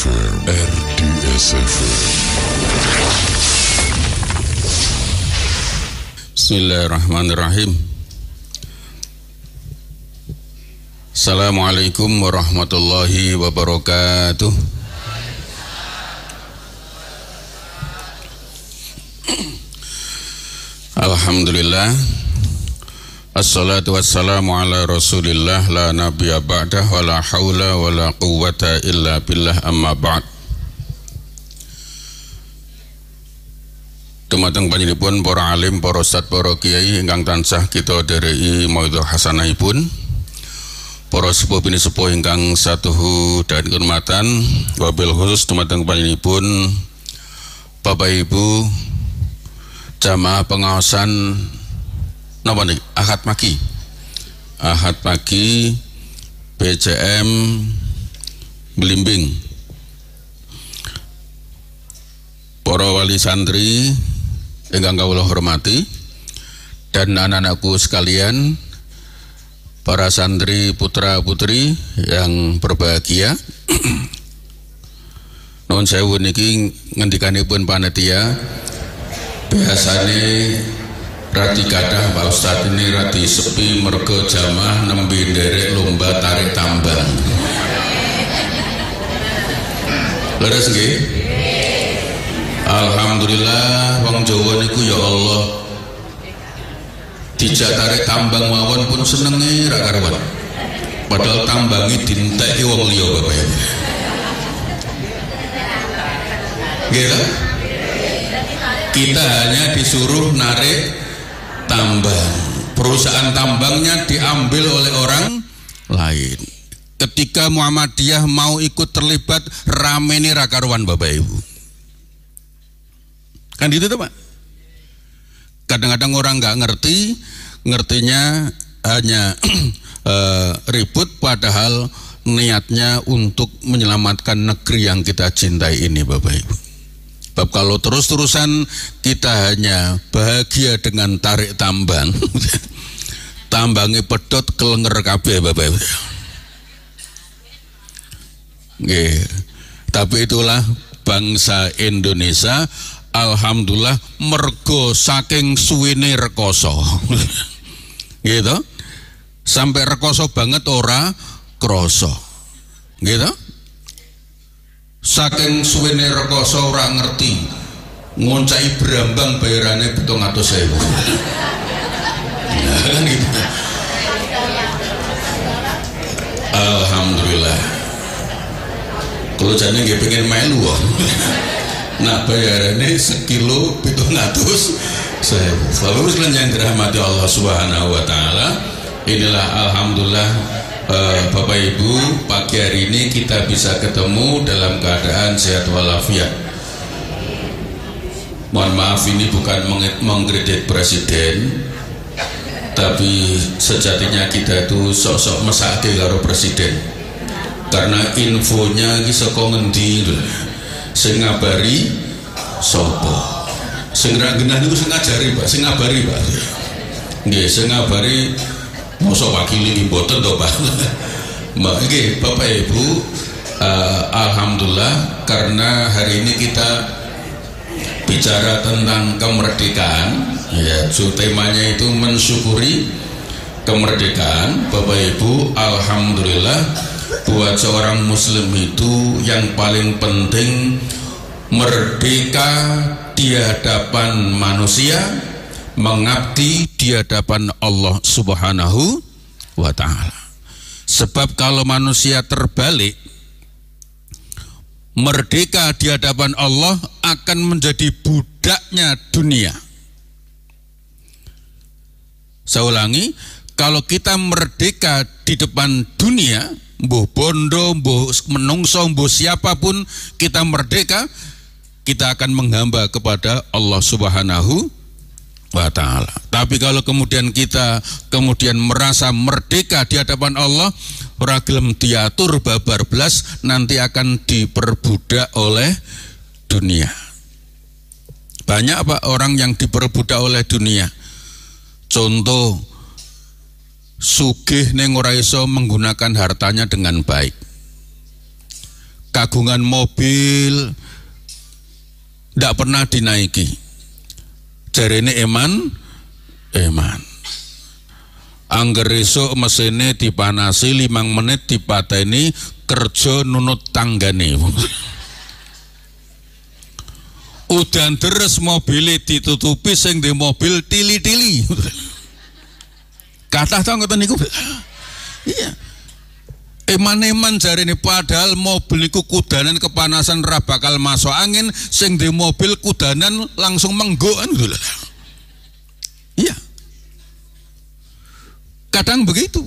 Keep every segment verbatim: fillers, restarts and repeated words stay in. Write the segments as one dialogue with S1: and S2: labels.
S1: M, R D S F M.
S2: Bismillahirrahmanirrahim. Assalamualaikum warahmatullahi wabarakatuh. Alhamdulillah. Assalatu wassalamu ala rasulillah la nabiyya ba'dah wa la hawla wa la quwwata illa billah amma ba'd. Dumateng panjenenganipun para alim, para ustad, para kiai ingkang tansah kita dhereki maidhah hasanahipun. Para sepuh bini sepuh ingkang satuhu dan kehormatan, wabil khusus dumateng panjenenganipun Bapak Ibu jamaah pengawasan napa niki Ahad Pagi Ahad Pagi B C M Blimbing, para wali santri ingkang kawula hormati, dan anak-anakku sekalian, para santri putra putri yang berbahagia. Nuwun sewu niki ngendikanipun panitia biasane radi kathah Pak Ustadz ini radi sepi mergo jamaah nembe nderek lomba tarik tambang. Leres nggih? Alhamdulillah wong Jawa niku ya Allah dijak tarik tambang mawon pun senenge ra karuan. Padahal tambangi dinteki wong liya Bapak ya. Nggih ta? Kita hanya disuruh narik tambang, perusahaan tambangnya diambil oleh orang lain. Ketika Muhammadiyah mau ikut terlibat, rame nih rakaruan Bapak Ibu. Kan gitu tuh Pak. Kadang-kadang orang nggak ngerti, ngertinya hanya uh, ribut, padahal niatnya untuk menyelamatkan negeri yang kita cintai ini Bapak Ibu. Sebab kalau terus-terusan kita hanya bahagia dengan tarik tambang, tambangnya pedot kelenger kabeh Bapak Ibu. Nggih. Tapi itulah bangsa Indonesia, alhamdulillah mergo saking suwene rekoso. Gitu. Sampai rekoso banget ora kroso. Gitu. Saking suwene rekoso ora ngerti ngoncai berambang bayarane pitung atus ewu. Nah, gitu. Alhamdulillah. Kalau jane nggih pengen melu kok. Nah, bayarane sekilo pitung atus ewu. Bapak sekalian yang dirahmati Allah Subhanahu wa taala, inilah alhamdulillah Uh, Bapak Ibu, pagi hari ini kita bisa ketemu dalam keadaan sehat walafiat. Mohon maaf, ini bukan mengkritik presiden, tapi sejatinya kita itu sok-sok mesake karo presiden, karena infonya iki saka ngendi lho, sing ngabari sapa, sing ra genah niku sing ngajari Pak, sing ngabari Pak. Nggih, sing ngabari mosok wakili iki mboten to Pak. Mbak nggih Bapak Ibu, uh, alhamdulillah karena hari ini kita bicara tentang kemerdekaan ya, so temanya itu mensyukuri kemerdekaan. Bapak Ibu, alhamdulillah buat seorang muslim itu yang paling penting merdeka di hadapan manusia, mengabdi di hadapan Allah Subhanahu wa ta'ala. Sebab kalau manusia terbalik, merdeka di hadapan Allah akan menjadi budaknya dunia. Saya ulangi, kalau kita merdeka di depan dunia, mbuh bondo, mbuh menungso, mbuh siapapun, kita merdeka, kita akan menghamba kepada Allah Subhanahu wa ta'ala. Tapi kalau kemudian kita kemudian merasa merdeka di hadapan Allah, ora gelem diatur babar blas, nanti akan diperbudak oleh dunia. Banyak Pak orang yang diperbudak oleh dunia. Contoh, sugih ning ora iso menggunakan hartanya dengan baik. kagungan mobil ndak pernah dinaiki. Jarene eman eman. Angger esuk mesine dipanasi limang menit dipateni kerja nunut tanggane. Udan deres mobil ditutupi sing di mobil tili-tili. Kathah ta ngoten niku. Iya. Eman-eman jarene padahal mobil niku kudanan kepanasan ra bakal masuk angin, sing di mobil kudanan langsung menggokan gitu. Iya. Kadang begitu.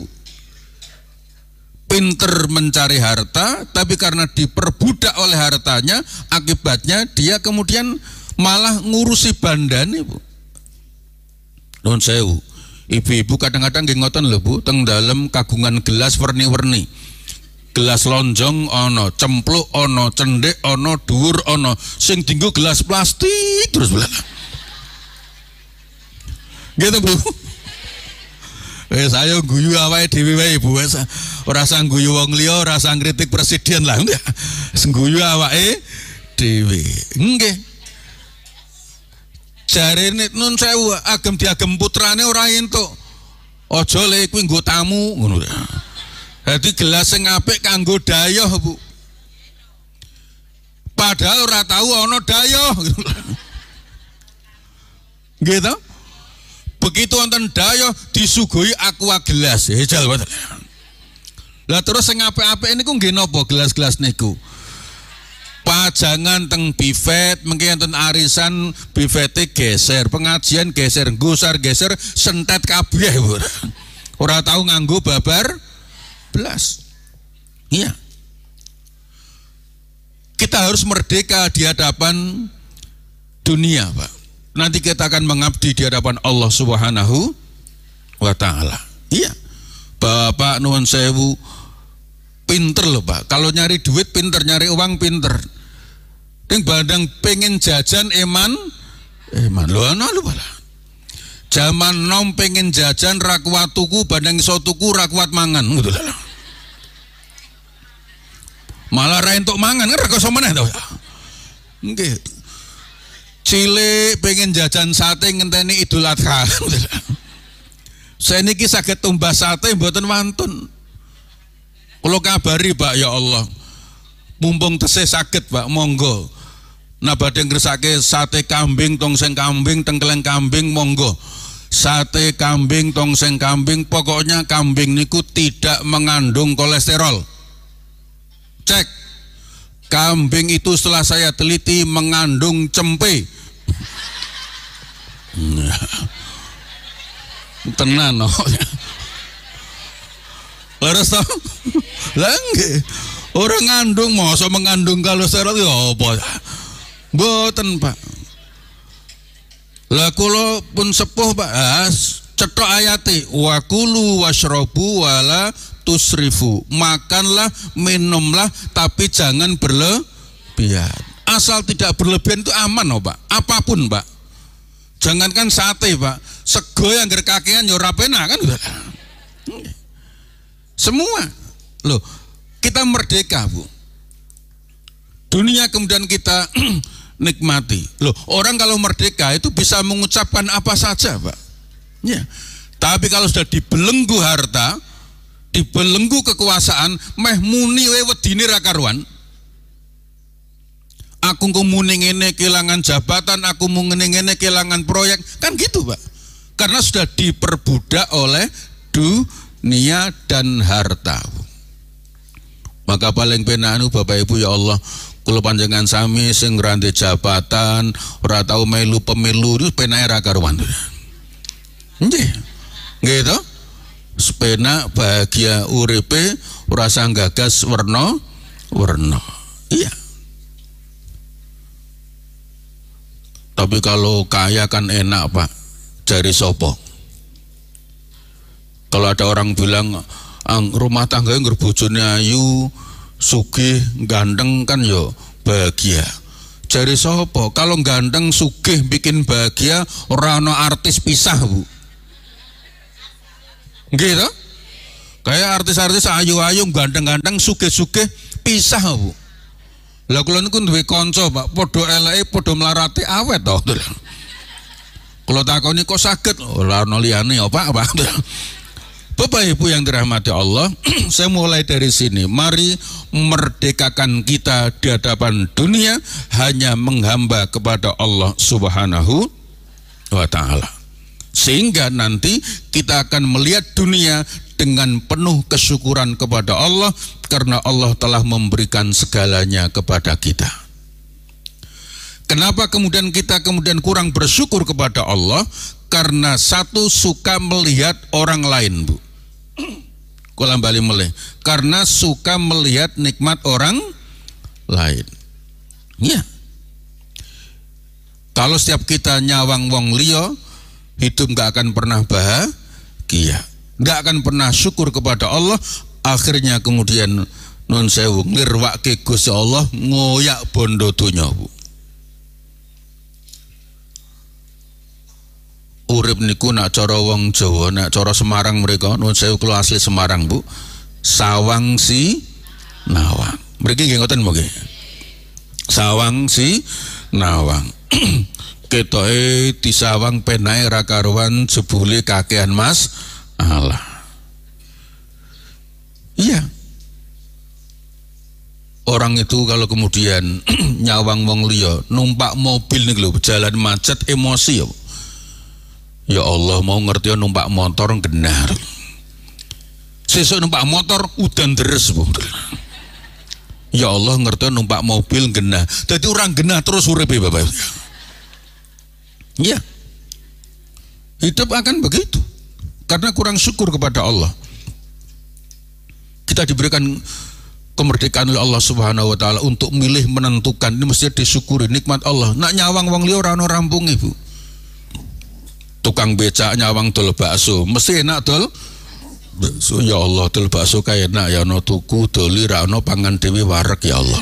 S2: Pinter mencari harta, tapi karena diperbudak oleh hartanya, akibatnya dia kemudian malah ngurusi bandane, Bu. Nuwun sewu. Ibu-ibu kadang-kadang nggih ngoten lho, Bu, teng dalem kagungan gelas werni-werni. Gelas lonjong ono, cempluk ono, cendek ono, dhuwur ono, sing dienggo gelas plastik terus belah. Gitu, Bu. Wes ayo guyu awake dhewe wae Bu. Wes ora sang guyu wong liya, ora sang kritik presiden lah. Wes guyu awake dhewe. Nggih. Jarene nun sewu agem diagem putrane ora entuk. Aja le kuwi nggo tamu ngono. Dadi gelas sing apik kanggo dayoh, Bu. Padahal ora tahu ana dayoh. Gitu. Begitu wonten dayoh disuguhi aqua gelas, hejal boten. Lah terus sing apik-apik niku nggih napa gelas-gelas niku? Pajangan teng bifet, mengki enten arisan bifete geser, pengajian geser, gusar geser, sentet kabeh. Ora tahu nganggo babar belas. Iya. Kita harus merdeka di hadapan dunia, Pak. Nanti kita akan mengabdi di hadapan Allah Subhanahu wa Ta'ala. Iya. Bapak nuwun sewu, pinter loh, Pak. Kalau nyari duit pinter, nyari uang pinter. Yang bandang pengen jajan eman, eman loh, ana lho, Pak. Zaman nom pengen jajan ra kuat tuku, bandang iso tuku ra kuat mangan, ngono lho. Malah ra entuk mangan, rekoso meneh to. Nggih. Cilik pengen jajan sate ngenteni Idul Adha. Saya niki saged tumbas sate mboten wantun. Kula kabari, Pak, ya Allah. Mumpung tesih saged, Pak, monggo. Nah badhe ngresake sate kambing, tongseng kambing, tengkleng kambing, monggo. Sate kambing, tongseng kambing, pokoknya kambing niku tidak mengandung kolesterol. Cek. Kambing itu setelah saya teliti mengandung cempe. Tenan no. Leres to? Lah nggih. Ora ngandung, masa mengandung kolesterol ya apa? Mboten, Pak. Lah kula pun sepuh, Pak. Cetok ayate wa kulu washrabu wala tusrifu. Makanlah, minumlah, tapi jangan berlebihan. Asal tidak berlebihan itu aman, oh, Pak. Apapun, Pak. Jangankan sate, Pak. Sego yang gerkakean ya ora penak kan. Semua. Loh, kita merdeka, Bu. Dunia kemudian kita nikmati. Loh, orang kalau merdeka itu bisa mengucapkan apa saja, Pak. Ya. Tapi kalau sudah dibelenggu harta, dibelenggu kekuasaan, meh muni we wedine ra karuan. Aku muni ngene kehilangan jabatan, aku muni ngene kehilangan proyek, kan gitu, Pak. Karena sudah diperbudak oleh dunia dan harta. Maka paling penanu Bapak Ibu, ya Allah, kula panjenengan sami sing ngranti jabatan, ora tau melu pemilu itu penake ra karuan. Nggih. Nggih to? Sepena bahagia uripe ora sang gagas werna-werna. Iya. Tapi kalau kaya kan enak, Pak. Jari sopo. Kalau ada orang bilang rumah tangga yang bojone ayu, sugih, ganteng kan yo bahagia. Jari sopo. Kalau ganteng sugih bikin bahagia, ora ana artis pisah, Bu. Gitu? Kayak artis-artis ayu-ayu, ganteng-ganteng, sugih-sugih pisah, Bu. Lah kula niku duwe kanca, Pak, padha eleke padha mlarate awet to. Kula takoni kok saged ora ono liyane ya, Pak, Pak. Bapak Ibu yang dirahmati Allah, saya mulai dari sini. Mari merdekakan kita di hadapan dunia hanya menghamba kepada Allah Subhanahu wa Ta'ala. Sehingga nanti kita akan melihat dunia dengan penuh kesyukuran kepada Allah karena Allah telah memberikan segalanya kepada kita. Kenapa kemudian kita kemudian kurang bersyukur kepada Allah? Karena satu, suka melihat orang lain, Bu. Kula bali meleh. Karena suka melihat nikmat orang lain. Ya. Kalau setiap kita nyawang wong liya, hidup nggak akan pernah bahagia, nggak akan pernah syukur kepada Allah. Akhirnya kemudian nun sewu ngirwake Gusti Allah ngoyak bondo donya, Bu. Urip niku nak cara wong Jawa, nak cara Semarang mereka, nun sewu kula asli Semarang, Bu. Sawang si nawang. Mriki nggih ngoten nggih. Sawang si nawang. Ketoke disawang penae ra karuan jebule kakean Mas Allah. Iya. Orang itu kalau kemudian nyawang wong liya, numpak mobil nih lho, jalan macet, emosi ya. Ya Allah, mau ngerti numpak motor genar. Sesuk numpak motor udan deres, Bu. Ya Allah, ngerti numpak mobil genah. Dadi orang genah terus uripe, Bapak. Ya. Hidup akan begitu. Karena kurang syukur kepada Allah. Kita diberikan kemerdekaan oleh Allah Subhanahu wa Ta'ala untuk milih menentukan. Ini mesti disyukuri nikmat Allah. Nak nyawang wong liya ora ono rampunge, Bu. Tukang becak nyawang dol bakso, mesti enak dol bakso. Ya Allah, dol bakso kae enak ya, ono tuku doli ra ono pangan dhewe wareg ya Allah.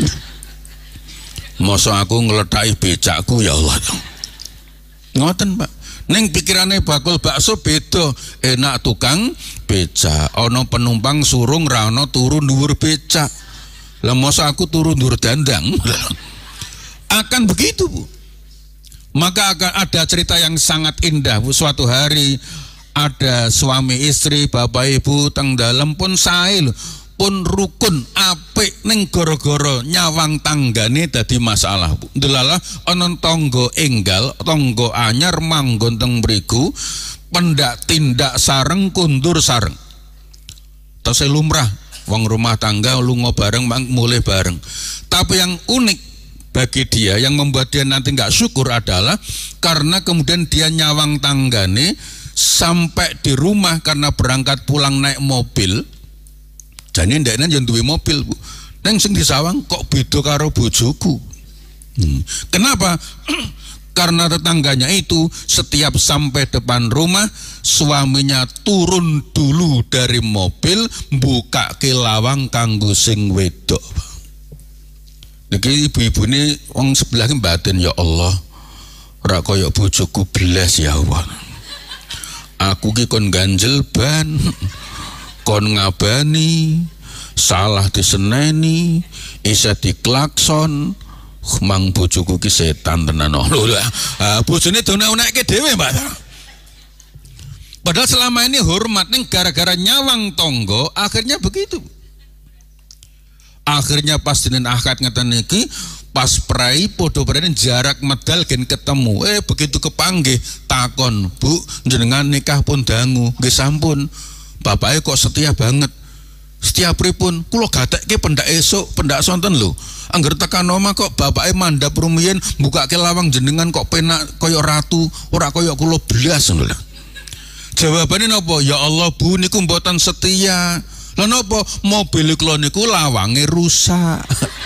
S2: Masa aku ngletaki becakku ya Allah. Ngoten, Pak. Ning pikirane bakul bakso beda, enak tukang becak, ono penumpang surung ra ono turu dhuwur becak. Lah masa aku turu dhuwur dandang. Akan begitu, Bu. Maka akan ada cerita yang sangat indah, Bu. Suatu hari ada suami istri, bapak ibu teng dalem pun sae lho, pun rukun apik ning gara-gara nyawang tanggane dadi masalah, Bu. Delalah ana tangga enggal, tangga anyar manggon teng mriku, pendak tindak sareng kundur sareng. Tasih lumrah wong rumah tangga lunga bareng mulai bareng. Tapi yang unik bagi dia, yang membuat dia nanti nggak syukur adalah karena kemudian dia nyawang tanggane sampai di rumah karena berangkat pulang naik mobil. Jadi ndekne yang duwe mobil, Bu. Neng sing disawang kok beda karo bojoku. Hmm. Kenapa? Karena tetangganya itu setiap sampai depan rumah suaminya turun dulu dari mobil buka ke lawang kanggo sing wedok. Niki ibu-ibu ini wong sebelah ki batin, ya Allah, ora kaya bojoku belas ya Allah. Aku ki kon ganjel ban, kon ngabani, salah diseneni, isa diklakson, mang bojoku ki setan tenan. Lho, ah bojone donek-onekke dhewe, Mbak. Padahal selama ini hormat ning gara-gara nyawang tonggo, akhirnya begitu. Akhirnya pas dinen akad ngeten niki, pas prai podo prai jarak medal gen ketemu. Eh begitu kepanggih takon, Bu, jenengan nikah pun dangu. Nggih sampun. Bapake kok setia banget. Setia pripun? Kula gatekke pendak esuk, pendak sonten lho. Angger tekan omah kok bapake mandhap rumiyin mbukake lawang jenengan kok penak kaya ratu, ora kaya kula belas ngono lho. Jawabane napa? Ya Allah, Bu, niku mboten setia. Lah napa mobil kula niku lawange rusak.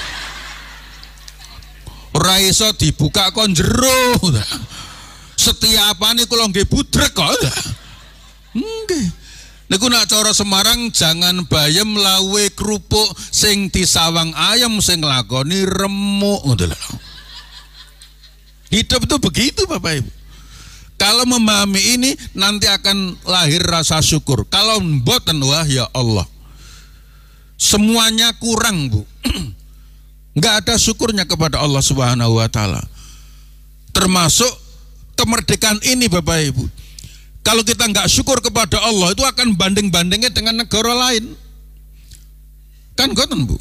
S2: Ora iso dibuka kon jero. Setiapane kula nggih budrek kok. Nggih. Niku nak cara Semarang jangan bayem lawe kerupuk sing disawang ayam sing lakoni remuk ngono lho. Hidup itu begitu, Bapak Ibu. Kalau memahami ini nanti akan lahir rasa syukur. Kalau mboten, wah ya Allah, semuanya kurang, Bu.
S3: nggak ada syukurnya kepada Allah Subhanahu wa taala. Termasuk kemerdekaan ini Bapak Ibu. Kalau kita nggak syukur kepada Allah, itu akan banding-bandingnya dengan negara lain. Kan ngoten Bu.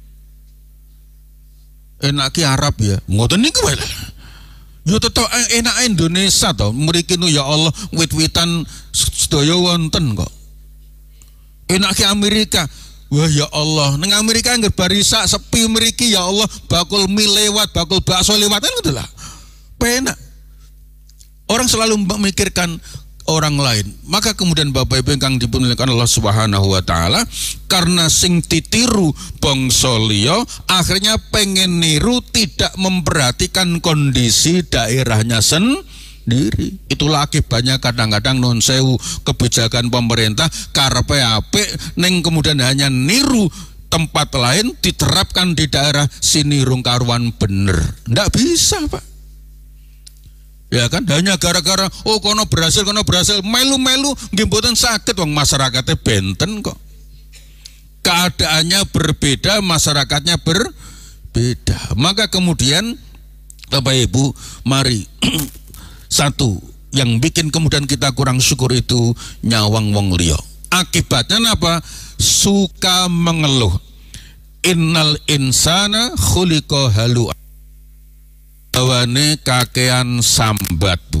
S3: Enak ki Arab ya. Ngoten niku wae. Yo tetep enak Indonesia to. Mriki nu ya Allah wit-witan sedaya wonten kok. Enak ki Amerika. Wah ya Allah, nang Amerika anggar barisa sepi mriki ya Allah, bakul mie lewat, bakul bakso lewat kan gitu lah. Penak. Orang selalu memikirkan orang lain. Maka kemudian Bapak Ibu ingkang dipunmulyakaken Allah Subhanahu wa taala, karena sing ditiru bangsa liya akhirnya pengen niru, tidak memperhatikan kondisi daerahnya sendiri. Itulah akibatnya kadang-kadang non sewu kebijakan pemerintah karepe apik ning kemudian hanya niru tempat lain diterapkan di daerah sini rung karuan bener. Ndak bisa, Pak. Ya kan, hanya gara-gara oh kono berhasil kono berhasil melu-melu nggih mboten saged wong masyarakatnya benten kok. Keadaannya berbeda, masyarakatnya berbeda. Maka kemudian Bapak Ibu, mari satu yang bikin kemudian kita kurang syukur itu nyawang wong liya. Akibatnya apa? Suka mengeluh. Innal insana khuliqa halu'a. Bawane kakean sambat Bu.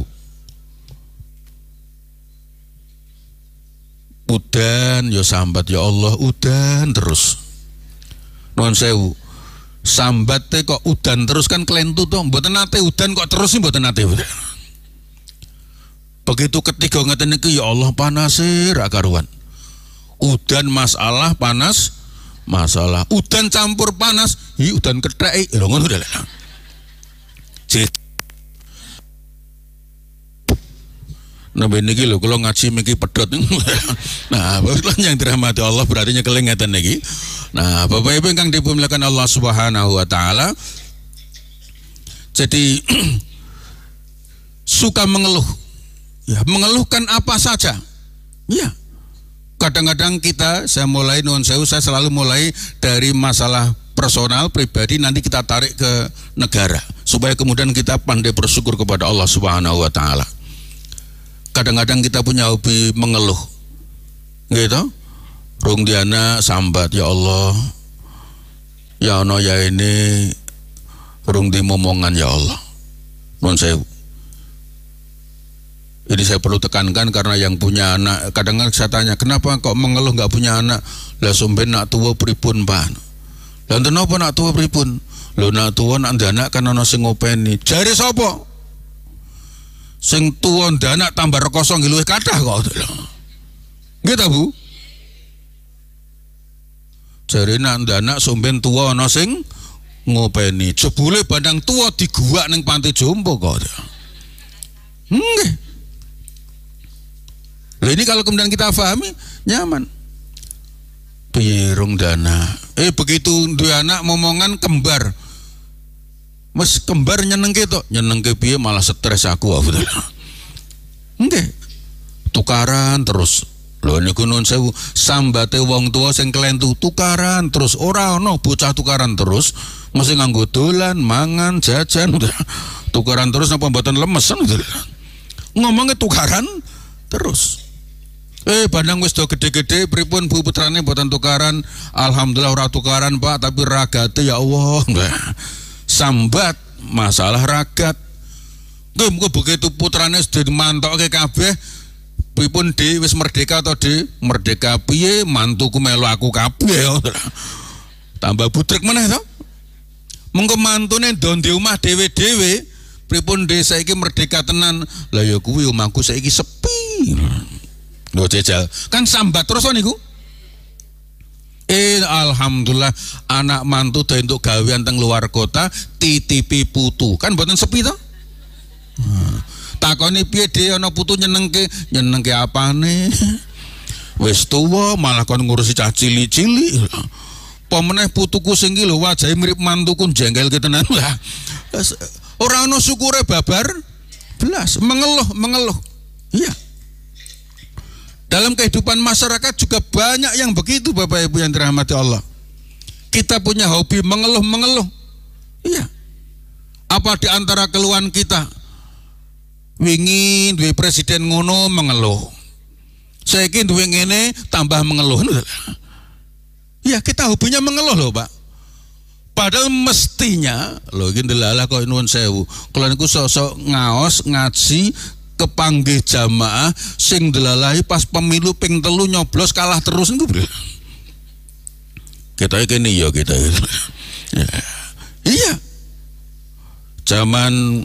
S3: Udan ya sambat ya Allah, udan terus. Nuwun sewu. Sambate kok udan terus kan kelentu to, mboten nate udan kok terus sih mboten nate. Begitu ketiga ngeten iki ya Allah panase ra karuan. Udan masalah panas masalah. Udan campur panas, hi udan kethek lho ngono lho. Nah niki lho kalau ngaji miki pedhot. Nah, bapak yang dirahmati Allah berarti kelingatan niki. Nah, Bapak Ibu ingkang dimuliakan Allah Subhanahu wa taala. Jadi suka mengeluh. Ya, mengeluhkan apa saja. Ya. Kadang-kadang kita saya mulai nuwun sewu, saya selalu mulai dari masalah personal, pribadi, nanti kita tarik ke negara supaya kemudian kita pandai bersyukur kepada Allah Subhanahu wa taala. Kadang-kadang kita punya hobi mengeluh. Gitu. Rung diana sambat ya Allah. Ya ono ya ini rung di momongan ya Allah. Nuwun sewu. Ini saya perlu tekankan karena yang punya anak, kadang-kadang saya tanya, kenapa kok mengeluh nggak punya anak? Lah sumben nak tua pripun Pak? Dan kenapa nak tua pripun? Lho nak tua nak ndanak kan ana sing ngopeni. Jare sapa? Sing tua ndanak tambah rekoso nggih luwih kathah kok. Nggih ta Bu? Jare nak ndanak sumben tua ana sing ngopeni. Jebule bandang tua diguwak ning panti jompo kok. Nggih. Lha ini kalau kemudian kita pahami nyaman. Pirung dana. Eh begitu dua anak momongan kembar. Mas kembar nyenengke to, nyenengke piye malah stres aku aku. Nggih. Tukaran terus. Lho niku nuwun sewu, sambate wong tua sing kelentu tukaran terus, ora ono bocah tukaran terus, mesti nganggo dolan, mangan, jajan. Tukaran terus napa mboten lemes. Ngomongnya tukaran terus. Eh bandang wis do gede-gede pripun Bu putrane mboten tukaran. Alhamdulillah ora tukaran Pak, tapi ragate ya Allah. Sambat masalah ragat. Nggih muga begitu putrane sedhe mantoke kabeh pripun di wis merdeka atau di merdeka piye mantuku melu aku kabeh. Tambah budrek meneh to. Mengko mantune ndonde omah dhewe-dhewe pripun de saiki merdeka tenan. Lah ya kuwi omahku saiki sepi. Loh jejal, kan sambat terus niku. Eh alhamdulillah anak mantu do entuk gawean teng luar kota, titipi putu. Kan mboten sepi to? Hmm. Takoni piye dhe ana putu nyenengke, nyenengke apane? Wis tuwa malah kon ngurusi cah cilik-cilik. Pemeneh putuku sing iki lho wajahe mirip mantuku jengkelke tenan. Lah. Ora ana syukure babar belas, mengeluh, mengeluh. Iya. Dalam kehidupan masyarakat juga banyak yang begitu Bapak Ibu yang dirahmati Allah. Kita punya hobi mengeluh-mengeluh. Iya. Apa di antara keluhan kita? Wingi duwe presiden ngono mengeluh. Saiki duwe ngene tambah mengeluh. Iya, kita hobinya mengeluh loh, Pak. Padahal mestinya lho iki ndelalah kok nuwun sewu. Kula niku sosok ngaos ngaji kepanggih jamaah sing delalahi pas pemilu ping telu nyoblos kalah terus niku. Kita kene ya kita. Ya. Iya. Zaman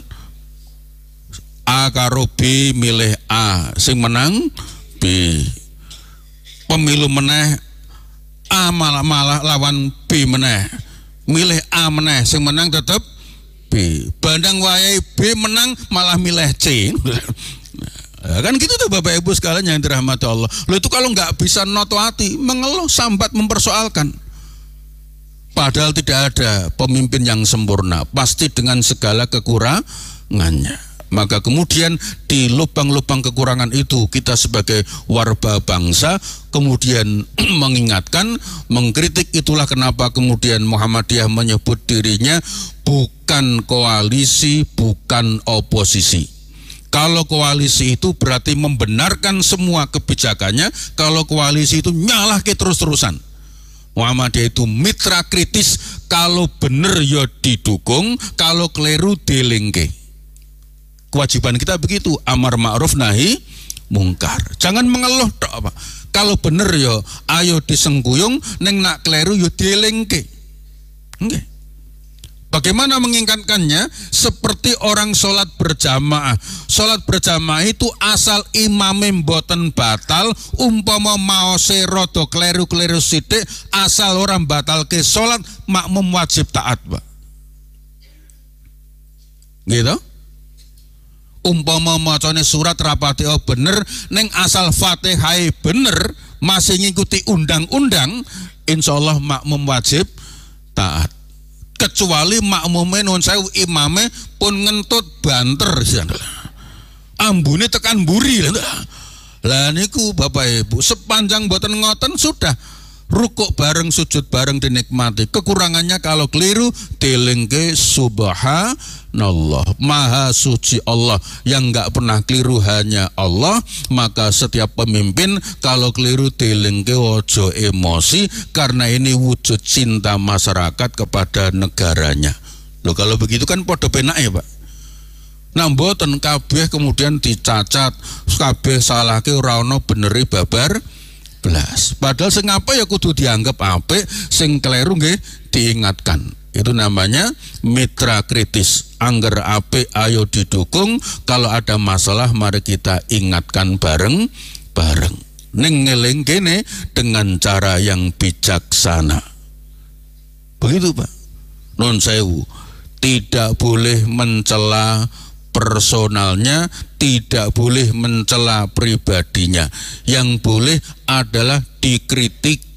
S3: A karo B milih A, sing menang B. Pemilu meneh A malah malah lawan B meneh. Milih A meneh, sing menang tetep B. Bandang wayahe B menang malah milih C. Nah, kan gitu tuh Bapak Ibu sekalian yang dirahmati Allah. Lo itu kalau nggak bisa noto hati, mengeluh, sambat, mempersoalkan. Padahal tidak ada pemimpin yang sempurna, pasti dengan segala kekurangannya. Maka kemudian di lubang-lubang kekurangan itu kita sebagai warga bangsa kemudian mengingatkan, mengkritik. Itulah kenapa kemudian Muhammadiyah menyebut dirinya bukan koalisi, bukan oposisi. Kalau koalisi itu berarti membenarkan semua kebijakannya, kalau koalisi itu nyalah ke terus-terusan. Muhammadiyah itu mitra kritis, kalau bener ya didukung, kalau keliru dilingke. Kewajiban kita begitu, amar ma'ruf nahi mungkar. Jangan mengeluh tok, Pak. Kalau bener ya ayo disengguyung, neng nak keliru ya dielingke. Nggih. Bagaimana mengingatkannya? Seperti orang sholat berjamaah. Sholat berjamaah itu asal imame mboten batal, umpama maose rada kleru-kleru sithik, asal orang batal ke sholat, makmum wajib taat, Pak. Gitu? Umpama macane surat rapati oh bener, neng asal Fatihah bener, masih ngikuti undang-undang, insya Allah makmum wajib taat. Kecuali makmume nun sewu imame pun ngentut banter, ambune tekan buri lah niku Bapak Ibu, sepanjang boten ngoten sudah rukuk bareng, sujud bareng dinikmati. Kekurangannya kalau keliru dilingke subhanallah, maha suci Allah, yang nggak pernah keliru hanya Allah. Maka setiap pemimpin kalau keliru dilingke ojo emosi, karena ini wujud cinta masyarakat kepada negaranya. Loh kalau begitu kan podo penak ya, Pak. Nah mboten kabeh kemudian dicacat, kabeh salahke ora ono beneri babar belas. Padahal sing apa ya kudu dianggap apik, sing keliru nggih diingatkan. Itu namanya mitra kritis. Angger apik ayo didukung, kalau ada masalah mari kita ingatkan bareng-bareng. Ning ngeling kene dengan cara yang bijaksana. Begitu, Pak. Nun sewu, tidak boleh mencela personalnya, tidak boleh mencela pribadinya. Yang boleh adalah dikritik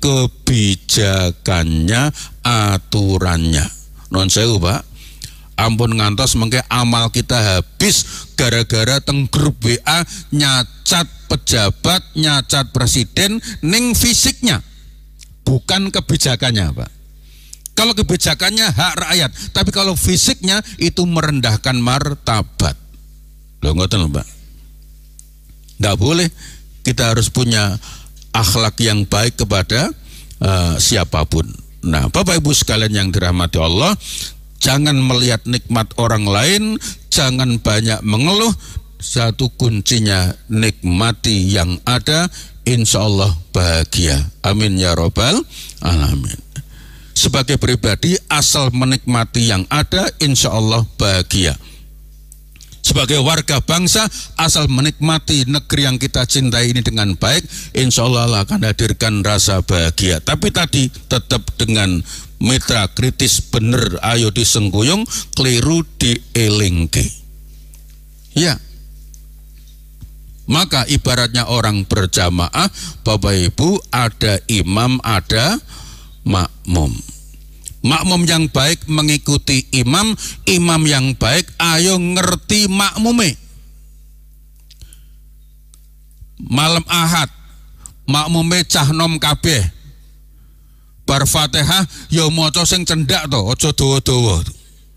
S3: kebijakannya, aturannya. Non sewu, Pak. Ampun ngantos mengke amal kita habis gara-gara teng grup W A nyacat pejabat, nyacat presiden ning fisiknya, bukan kebijakannya, Pak. Kalau kebijakannya hak rakyat, tapi kalau fisiknya itu merendahkan martabat. Loh ngoten lho, Pak. Enggak boleh. Kita harus punya akhlak yang baik kepada uh, siapapun. Nah, Bapak Ibu sekalian yang dirahmati Allah, jangan melihat nikmat orang lain, jangan banyak mengeluh. Satu kuncinya nikmati yang ada, insya Allah bahagia. Amin ya robbal alamin. Sebagai pribadi asal menikmati yang ada, insya Allah bahagia. Sebagai warga bangsa asal menikmati negeri yang kita cintai ini dengan baik, insya Allah Allah akan hadirkan rasa bahagia. Tapi tadi tetap dengan mitra kritis, bener ayo disengguyung, keliru dielingke. Ya. Maka ibaratnya orang berjamaah, Bapak Ibu, ada imam, ada makmum. Makmum yang baik mengikuti imam, imam yang baik ayo ngerti makmume. Malam Ahad makmume cah nom kabeh, bar Fatihah ya maca sing cendak to, aja dawa-dawa.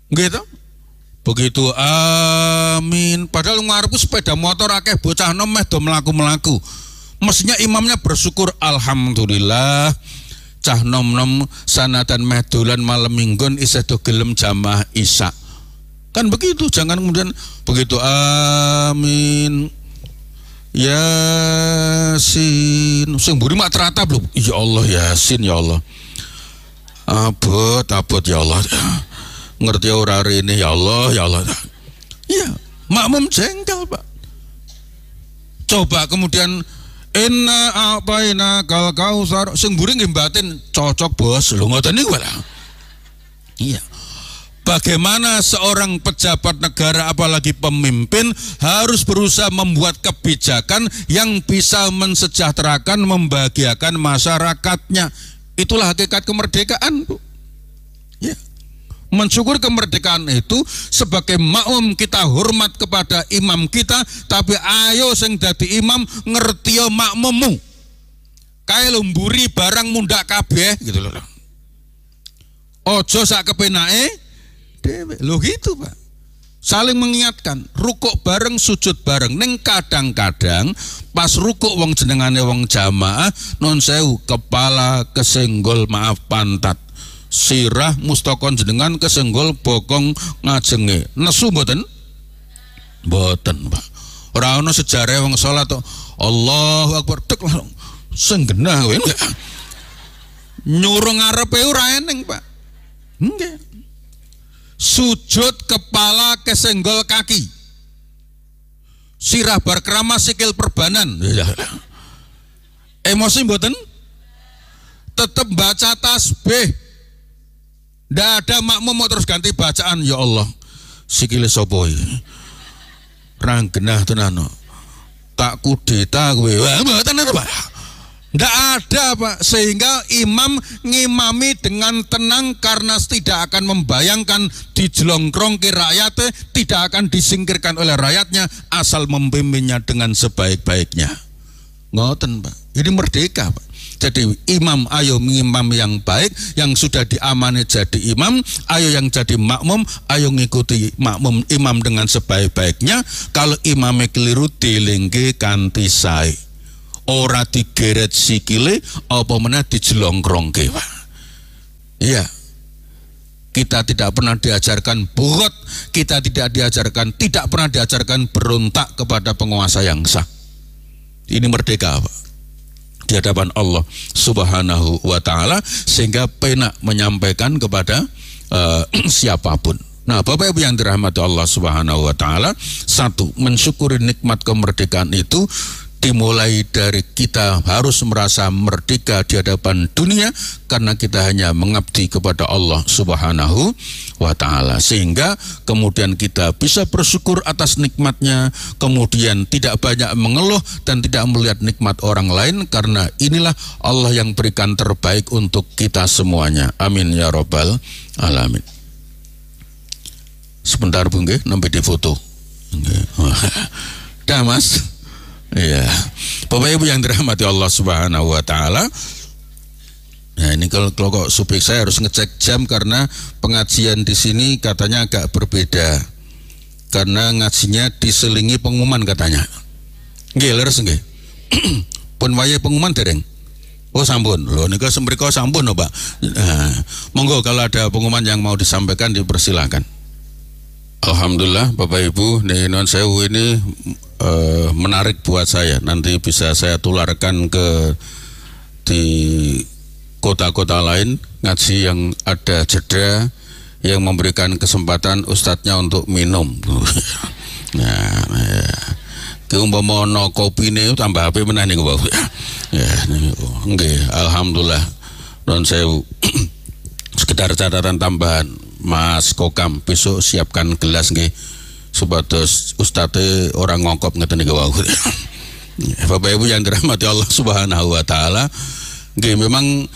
S3: Gitu. Begitu amin. Padahal ngarepku sepeda motor akeh bocah nom meh do mlaku-mlaku. Mestinya imamnya bersyukur alhamdulillah cah nom-nom sanatan meh dolan malam minggon isih do gelem jamaah isya. Kan begitu, jangan kemudian begitu amin. Yasin. Sing mburi mak teratap lho. Ya Allah Yasin ya Allah. Abot abot ya Allah. Ngerti ora rene ya Allah ya Allah. Iya, makmum jengkel Pak. Coba kemudian inna apaina kal kausar sing mburi nggih batin cocok bos lho ngoten niku lah. Iya. Bagaimana seorang pejabat negara apalagi pemimpin harus berusaha membuat kebijakan yang bisa mensejahterakan, membahagiakan masyarakatnya. Itulah hakikat kemerdekaan, Bu. Ya. Mensyukur kemerdekaan itu sebagai makmum kita hormat kepada imam kita, tapi ayo sing dadi imam ngertiyo makmummu. Kae lumburi barang mundak kabeh gitu loh. Ojo sak kepenake dewe. Loh gitu Pak. Saling mengingatkan, rukuk bareng, sujud bareng. Neng kadang-kadang pas rukuk wong jenengane wong jamaah non sewu kepala kesenggol maaf pantat. Sirah mustakon jenengan kesenggol bokong ngajenge. Nesu mboten? Mboten, Pak. Ora ono sejarah wong salat to. Allahu Akbar tek langsung sing genah kowe. Nyuruh ngarepe ora eneng, Pak. Nggih. Sujud kepala kesenggol kaki. Sirah bar keramas sikil perbanan. Emosi mboten? Tetap baca tasbih. Ndak ada makmum mau terus ganti bacaan. Ya Allah, sikile sapa iki? Rang genah tenan. Tak kudeta kowe. Wah, mboten apa? Ndak ada Pak, sehingga imam ngimami dengan tenang karena tidak akan membayangkan dijlongkrong ke rakyatnya, tidak akan disingkirkan oleh rakyatnya asal membimbingnya dengan sebaik-baiknya. Ngoten Pak, ini merdeka Pak. Jadi imam ayo ngimam yang baik, yang sudah diamani jadi imam, ayo yang jadi makmum, ayo ngikuti makmum imam dengan sebaik-baiknya. Kalau imamnya keliru dilingge kanthi sae. Ora digeret sikile apa meneh dijlongkrongke, Pak. Iya. Kita tidak pernah diajarkan bugot, kita tidak diajarkan, tidak pernah diajarkan berontak kepada penguasa yang sah. Ini merdeka, Pak. Di hadapan Allah Subhanahu wa taala, sehingga penak menyampaikan kepada uh, siapapun. Nah, Bapak Ibu yang dirahmati Allah Subhanahu wa taala, satu, mensyukuri nikmat kemerdekaan itu dimulai dari kita harus merasa merdeka di hadapan dunia karena kita hanya mengabdi kepada Allah Subhanahu wa taala, sehingga kemudian kita bisa bersyukur atas nikmatnya, kemudian tidak banyak mengeluh dan tidak melihat nikmat orang lain, karena inilah Allah yang berikan terbaik untuk kita semuanya. Amin ya rabbal alamin. Sebentar Bu nggih, nembe difoto. Nggih. Dah Mas. Iya, Bapak Ibu yang dirahmati Allah Subhanahu wa taala. Nah, ini kalau, kalau kok supik saya harus ngecek jam karena pengajian di sini katanya agak berbeda. Karena ngajinya diselingi pengumuman katanya. Nggih, leres nggih. Pun wayahe pengumuman dereng. Oh sampun. Loh nika sembrika sampun lho, Pak. Nah, monggo kalau ada pengumuman yang mau disampaikan dipersilakan. Alhamdulillah Bapak Ibu, non sewu ini uh, menarik buat saya. Nanti bisa saya tularkan ke di kota-kota lain, ngaji yang ada jeda, yang memberikan kesempatan ustadznya untuk minum. Nah, ya. Keumpama ono kopine tambah H P meneh niku, Bapak. Ya, niku. Nggih, alhamdulillah. Non sewu. Sekedar catatan tambahan. Mas Kokam, besok siapkan gelas nggih supados ustadz orang ngongkop ngeten niku wau. Bapak Ibu yang dirahmati Allah Subhanahu wa taala, nggih memang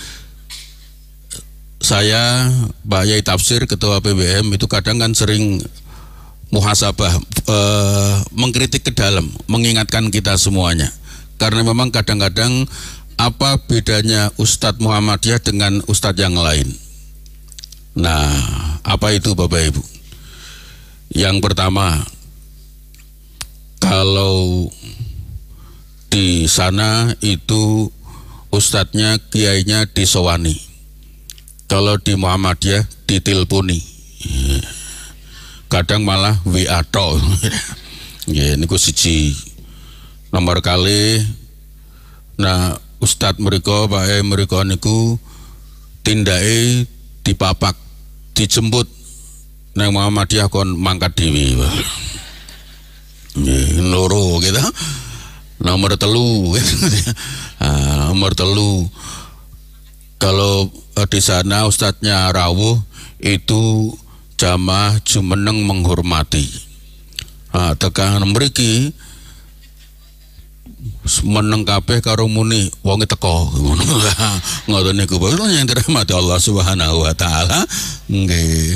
S3: saya Pak Yai Tafsir Ketua P B M itu kadang kan sering muhasabah, eh, mengkritik ke dalam, mengingatkan kita semuanya. Karena memang kadang-kadang apa bedanya Ustadz Muhammadiyah dengan ustadz yang lain? Nah, apa itu Bapak Ibu?
S2: Yang pertama, kalau di sana itu ustadznya, kiainya disowani. Kalau di Muhammadiyah diteleponi. Kadang malah W A tok. Ya niku siji. Nomor kali, nah ustadz mereka, bae mereka niku tindake dipapak, dijemput nang Muhammadiyah kon mangkat dhewe. Nggih, loro gitu. Nomor telu, nah, nomor telu. Kalau di sana ustadznya rawuh itu jamaah jumeneng menghormati. Nah, tekan mriki meneng kabeh karo muni wonge teko. Ngoten niku bae yang dirahmati Allah Subhanahu wa taala. Nggih.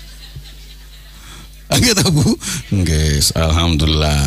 S2: Nggih ta Bu? Nggih, alhamdulillah.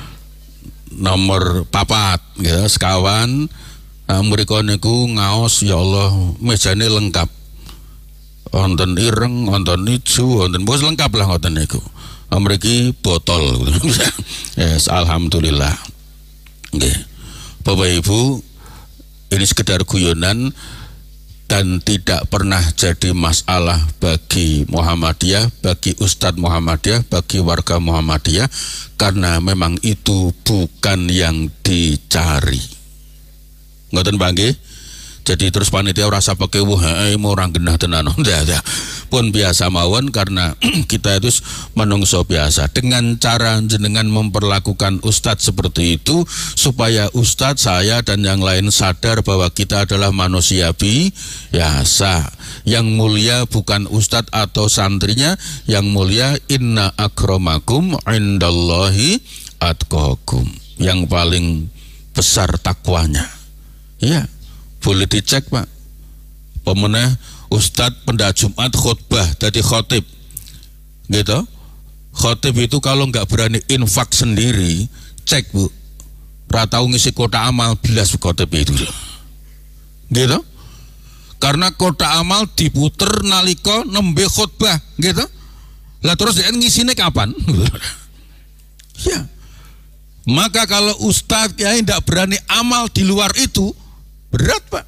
S2: Nomor papat gitu, sekawan nah, mereka niku ngaos ya Allah mejane lengkap, wonten ireng, wonten ijo, wonten bos lengkap lah ngoten niku. Mriki botol. Yes, alhamdulillah. Nggih. Bapak Ibu, ini sekedar guyonan dan tidak pernah jadi masalah bagi Muhammadiyah, bagi Ustadz Muhammadiyah, bagi warga Muhammadiyah, karena memang itu bukan yang dicari. Ngoten Pak nggih? Jadi terus panitia rasa pakai wah mau orang genah tenan. Ndak, pun biasa mawon karena kita itu menungso biasa. Dengan cara jenengan memperlakukan ustadz seperti itu supaya ustadz, saya dan yang lain sadar bahwa kita adalah manusia biasa. Yang mulia bukan ustadz atau santrinya, yang mulia inna akramakum indallahi atqakum. Yang paling besar takwanya. Iya. Boleh dicek Pak. Pemenang Ustadz pendak Jumat khutbah dari khotib gitu. Khotib itu kalau nggak berani infak sendiri, cek Bu, ratau ngisi kota amal belas khotib itu gitu. Karena kota amal diputer nalika nembe khutbah gitu. Lah terus dia ngisine kapan? Ya. Maka kalau Ustadz kiai tidak berani amal di luar itu, berat Pak.